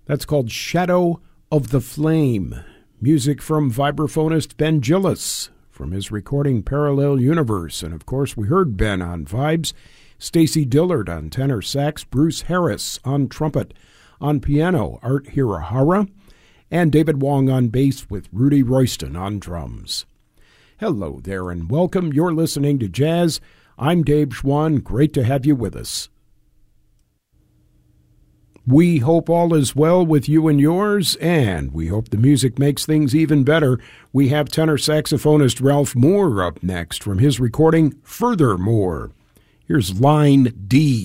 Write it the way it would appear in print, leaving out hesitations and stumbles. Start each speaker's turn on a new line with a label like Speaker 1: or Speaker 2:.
Speaker 1: That's called Shadow of the Flame. Music from vibraphonist Ben Gillis from his recording Parallel Universe. And of course, we heard Ben on vibes, Stacy Dillard on tenor sax, Bruce Harris on trumpet, on piano, Art Hirahara, and David Wong on bass with Rudy Royston on drums. Hello there and welcome. You're listening to Jazz. I'm Dave Schwann. Great to have you with us. We hope all is well with you and yours, and we hope the music makes things even better. We have tenor saxophonist Ralph Moore up next from his recording Furthermore. Here's Line D.